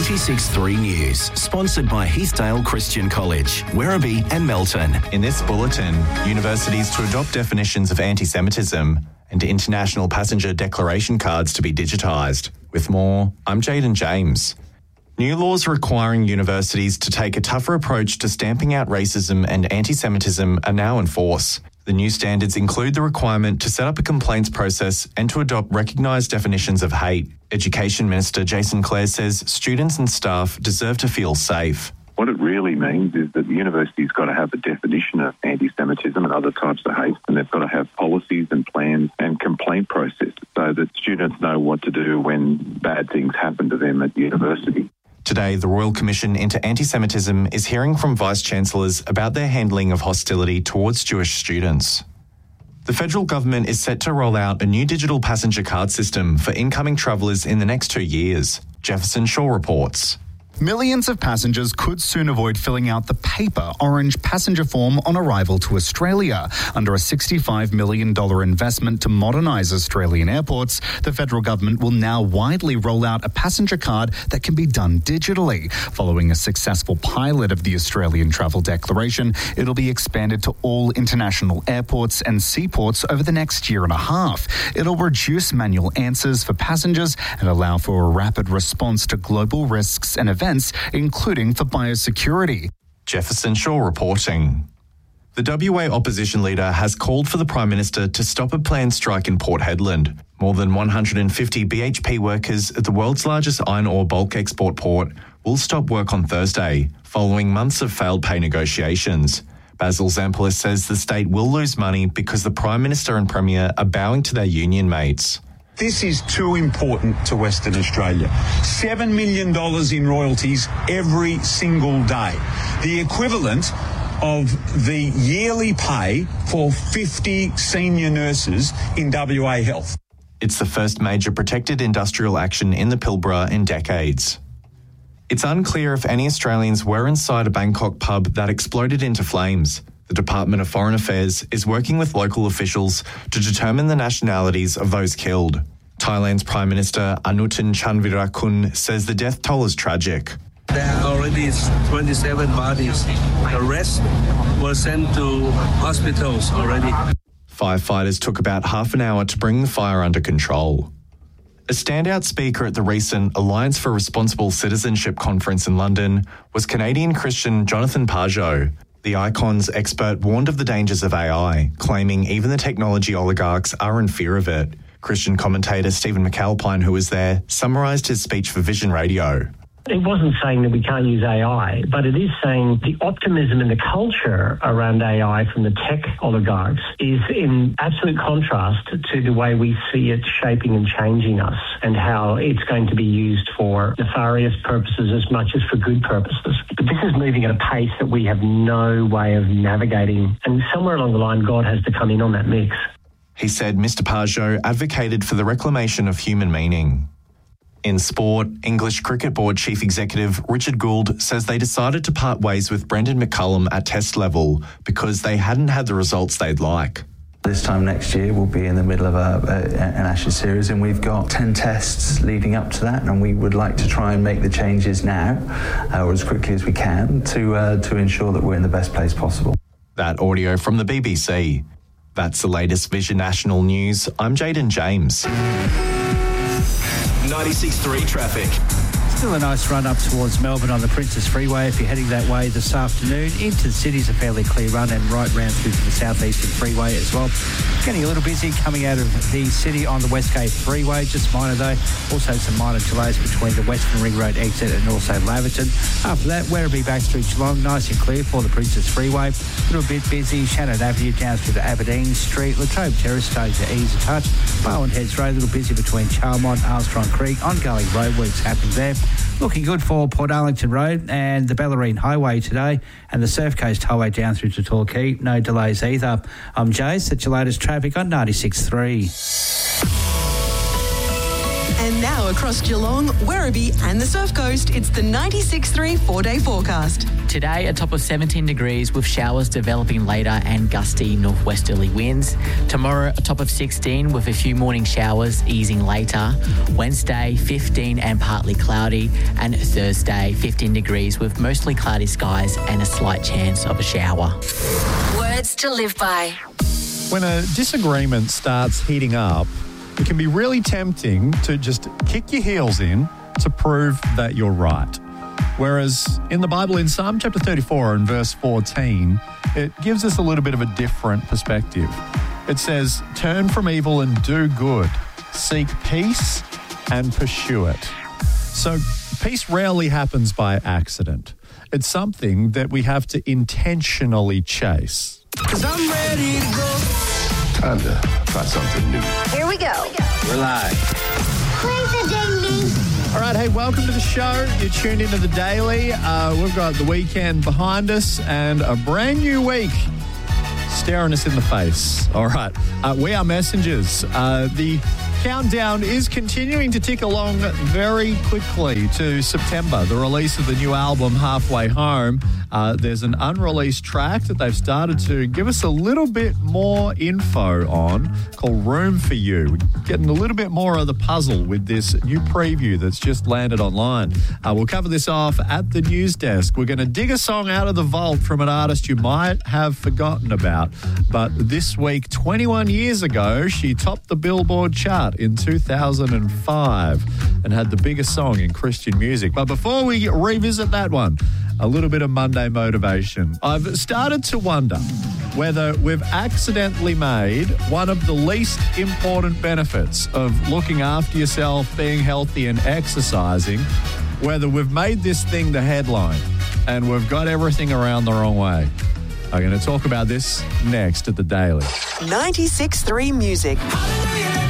96.3 News, sponsored by Heathdale Christian College, Werribee and Melton. In this bulletin, universities to adopt definitions of anti-Semitism and international passenger declaration cards to be digitised. With more, I'm Jaden James. New laws requiring universities to take a tougher approach to stamping out racism and anti-Semitism are now in force. The new standards include the requirement to set up a complaints process and to adopt recognised definitions of hate. Education Minister Jason Clare says students and staff deserve to feel safe. What it really means is that the university's got to have a definition of anti-Semitism and other types of hate, and they've got to have policies and plans and complaint processes so that students know what to do when bad things happen to them at the university. Today, the Royal Commission into Anti-Semitism is hearing from Vice-Chancellors about their handling of hostility towards Jewish students. The federal government is set to roll out a new digital passenger card system for incoming travellers in the next 2 years. Jefferson Shaw reports. Millions of passengers could soon avoid filling out the paper orange passenger form on arrival to Australia. Under a $65 million investment to modernise Australian airports, the federal government will now widely roll out a passenger card that can be done digitally. Following a successful pilot of the Australian Travel Declaration, it'll be expanded to all international airports and seaports over the next year and a half. It'll reduce manual answers for passengers and allow for a rapid response to global risks and events, including for biosecurity. Jefferson Shaw reporting. The WA opposition leader has called for the Prime Minister to stop a planned strike in Port Hedland. More than 150 BHP workers at the world's largest iron ore bulk export port will stop work on Thursday, following months of failed pay negotiations. Basil Zampoulis says the state will lose money because the Prime Minister and Premier are bowing to their union mates. This is too important to Western Australia. $7 million in royalties every single day. The equivalent of the yearly pay for 50 senior nurses in WA Health. It's the first major protected industrial action in the Pilbara in decades. It's unclear if any Australians were inside a Bangkok pub that exploded into flames. The Department of Foreign Affairs is working with local officials to determine the nationalities of those killed. Thailand's Prime Minister Anutin Chanvirakul says the death toll is tragic. There are already 27 bodies. The rest were sent to hospitals already. Firefighters took about half an hour to bring the fire under control. A standout speaker at the recent Alliance for Responsible Citizenship conference in London was Canadian Christian Jonathan Pageau. The Icon's expert warned of the dangers of AI, claiming even the technology oligarchs are in fear of it. Christian commentator Stephen McAlpine, who was there, summarised his speech for Vision Radio. It wasn't saying that we can't use AI, but it is saying the optimism in the culture around AI from the tech oligarchs is in absolute contrast to the way we see it shaping and changing us and how it's going to be used for nefarious purposes as much as for good purposes. But this is moving at a pace that we have no way of navigating, and somewhere along the line, God has to come in on that mix. He said Mr. Pageau advocated for the reclamation of human meaning. In sport, English Cricket Board Chief Executive Richard Gould says they decided to part ways with Brendan McCullum at Test level because they hadn't had the results they'd like. This time next year we'll be in the middle of an Ashes series, and we've got 10 tests leading up to that, and we would like to try and make the changes now, or as quickly as we can, to ensure that we're in the best place possible. That audio from the BBC. That's the latest Vision National News. I'm Jaden James. 96.3 traffic. Still a nice run up towards Melbourne on the Princess Freeway. If you're heading that way this afternoon, into the city's a fairly clear run, and right round through to the southeastern freeway as well. Getting a little busy coming out of the city on the Westgate Freeway, just minor though. Also some minor delays between the Western Ring Road exit and also Laverton. After that, Werribee back through Geelong, nice and clear for the Princess Freeway. A little bit busy, Shannon Avenue down through to Aberdeen Street. Latrobe Terrace starting to ease a touch. Barwon Heads Road, a little busy between Charlemont, Armstrong Creek, ongoing roadworks happening there. Looking good for Port Arlington Road and the Bellarine Highway today, and the Surf Coast Highway down through to Torquay. No delays either. I'm Jace, that's your latest traffic on 96.3. And now across Geelong, Werribee and the Surf Coast, it's the 96.3 4-day forecast. Today, a top of 17 degrees with showers developing later and gusty northwesterly winds. Tomorrow, a top of 16 with a few morning showers easing later. Wednesday, 15 and partly cloudy. And Thursday, 15 degrees with mostly cloudy skies and a slight chance of a shower. Words to live by. When a disagreement starts heating up, it can be really tempting to just kick your heels in to prove that you're right. Whereas in the Bible, in Psalm chapter 34 and verse 14, it gives us a little bit of a different perspective. It says, "Turn from evil and do good. Seek peace and pursue it." So peace rarely happens by accident. It's something that we have to intentionally chase. 'Cause I'm ready to go. Time to try something new. Here we go. We're live. Please ding me. All right, hey, welcome to the show. You're tuned into The Daily. We've got the weekend behind us and a brand new week staring us in the face. All right, we are messengers. The countdown is continuing to tick along very quickly to September, the release of the new album, Halfway Home. There's an unreleased track that they've started to give us a little bit more info on called Room for You. We're getting a little bit more of the puzzle with this new preview that's just landed online. We'll cover this off at the news desk. We're going to dig a song out of the vault from an artist you might have forgotten about. But this week, 21 years ago, she topped the Billboard chart in 2005 and had the biggest song in Christian music. But before we revisit that one, a little bit of Monday motivation. I've started to wonder whether we've accidentally made one of the least important benefits of looking after yourself, being healthy and exercising, whether we've made this thing the headline and we've got everything around the wrong way. I'm going to talk about this next at The Daily. 96.3 Music.